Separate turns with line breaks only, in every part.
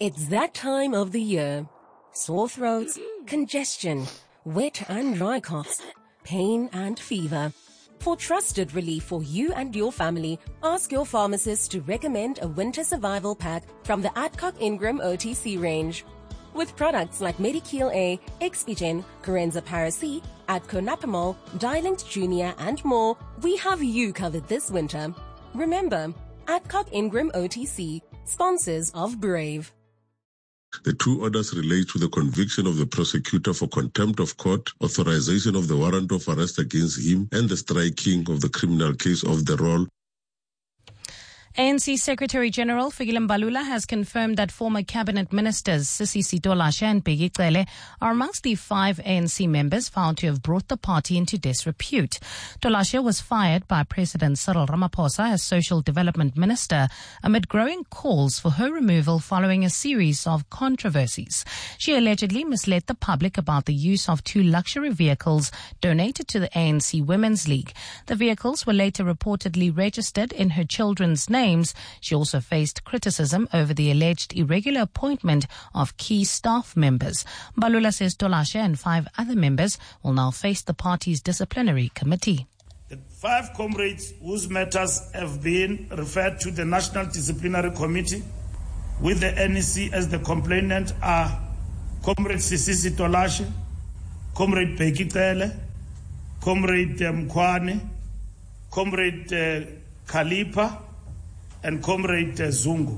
It's that time of the year. Sore throats, congestion, wet and dry coughs, pain and fever. For trusted relief for you and your family, ask your pharmacist to recommend a winter survival pack from the Adcock Ingram OTC range. With products like Medikil A, Expigen, Corenza Paracy, Adco Napamol, Dilinct Junior and more, we have you covered this winter. Remember, Adcock Ingram OTC, sponsors of Brave.
The two orders relate to the conviction of the prosecutor for contempt of court, authorization of the warrant of arrest against him, and the striking of the criminal case of the roll.
ANC Secretary-General Fikile Mbalula has confirmed that former cabinet ministers Sisisi Tolashe and Bheki Cele are amongst the 5 ANC members found to have brought the party into disrepute. Tolashe was fired by President Cyril Ramaphosa as Social Development Minister amid growing calls for her removal following a series of controversies. She allegedly misled the public about the use of 2 luxury vehicles donated to the ANC Women's League. The vehicles were later reportedly registered in her children's names. She also faced criticism over the alleged irregular appointment of key staff members. Mbalula says Tolashe and 5 other members will now face the party's disciplinary committee.
The 5 comrades whose matters have been referred to the National Disciplinary Committee with the NEC as the complainant are Comrade Sisisi Tolashe, Comrade Bheki Cele, Comrade Mkhwane, Comrade Khalipa, and Comrade Zungu.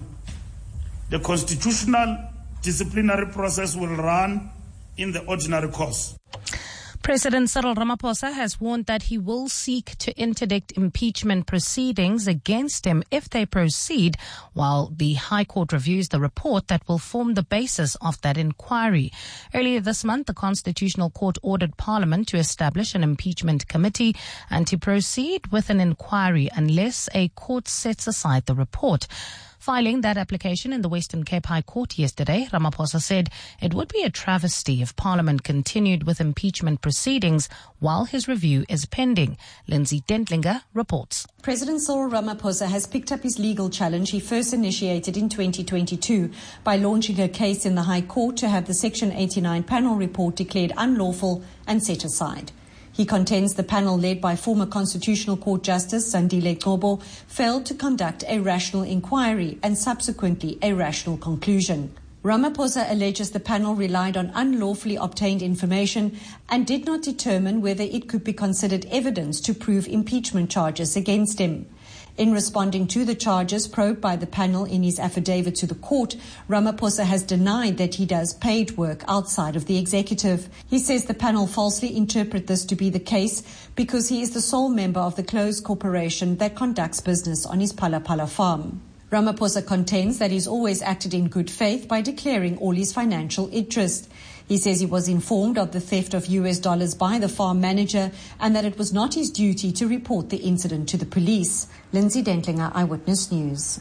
The constitutional disciplinary process will run in the ordinary course.
President Cyril Ramaphosa has warned that he will seek to interdict impeachment proceedings against him if they proceed, while the High Court reviews the report that will form the basis of that inquiry. Earlier this month, the Constitutional Court ordered Parliament to establish an impeachment committee and to proceed with an inquiry unless a court sets aside the report. Filing that application in the Western Cape High Court yesterday, Ramaphosa said it would be a travesty if Parliament continued with impeachment proceedings while his review is pending. Lindsay Dentlinger reports.
President Cyril Ramaphosa has picked up his legal challenge he first initiated in 2022 by launching a case in the High Court to have the Section 89 panel report declared unlawful and set aside. He contends the panel led by former Constitutional Court Justice Zandile Gqobo failed to conduct a rational inquiry and subsequently a rational conclusion. Ramaphosa alleges the panel relied on unlawfully obtained information and did not determine whether it could be considered evidence to prove impeachment charges against him. In responding to the charges probed by the panel in his affidavit to the court, Ramaphosa has denied that he does paid work outside of the executive. He says the panel falsely interpret this to be the case because he is the sole member of the closed corporation that conducts business on his Phalaphala farm. Ramaphosa contends that he's always acted in good faith by declaring all his financial interest. He says he was informed of the theft of US dollars by the farm manager and that it was not his duty to report the incident to the police. Lindsay Dentlinger, Eyewitness News.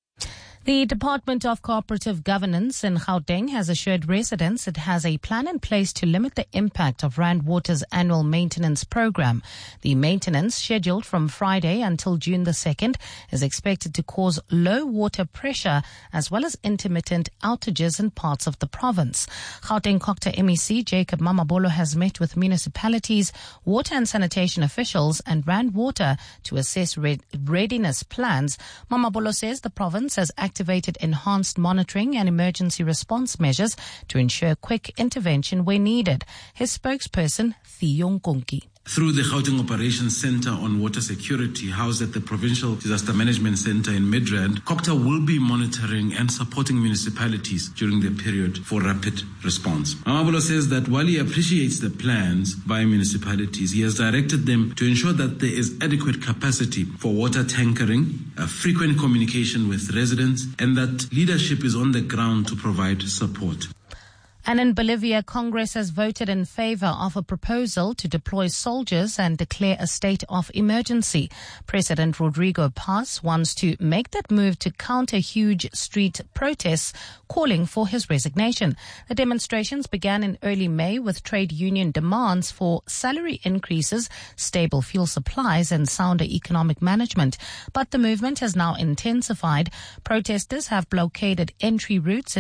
The Department of Cooperative Governance in Gauteng has assured residents it has a plan in place to limit the impact of Rand Water's annual maintenance program. The maintenance, scheduled from Friday until June the 2nd, is expected to cause low water pressure as well as intermittent outages in parts of the province. Gauteng Cocta MEC Jacob Mamabolo has met with municipalities, water and sanitation officials and Rand Water to assess readiness plans. Mamabolo says the province has activated enhanced monitoring and emergency response measures to ensure quick intervention where needed. His spokesperson, Theo Nkonki.
Through the Gauteng Operations Center on Water Security, housed at the Provincial Disaster Management Center in Midrand, COCTA will be monitoring and supporting municipalities during the period for rapid response. Mamabolo says that while he appreciates the plans by municipalities, he has directed them to ensure that there is adequate capacity for water tankering, frequent communication with residents, and that leadership is on the ground to provide support.
And in Bolivia, Congress has voted in favor of a proposal to deploy soldiers and declare a state of emergency. President Rodrigo Paz wants to make that move to counter huge street protests calling for his resignation. The demonstrations began in early May with trade union demands for salary increases, stable fuel supplies and sounder economic management. But the movement has now intensified. Protesters have blockaded entry routes